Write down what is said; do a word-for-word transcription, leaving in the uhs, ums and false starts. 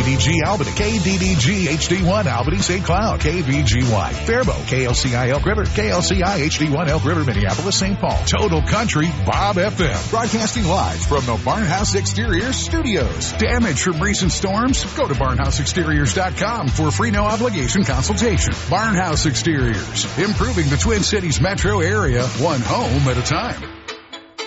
D G Albany, K D D G H D one Albany Saint Cloud, K V G Y Faribault, K L C I Elk River, K L C I H D one Elk River, Minneapolis, Saint Paul. Total Country Bob F M. Broadcasting live from the Barnhouse Exteriors Studios. Damage from recent storms? Go to barnhouse exteriors dot com for a free no obligation consultation. Barnhouse Exteriors, improving the Twin Cities metro area one home at a time.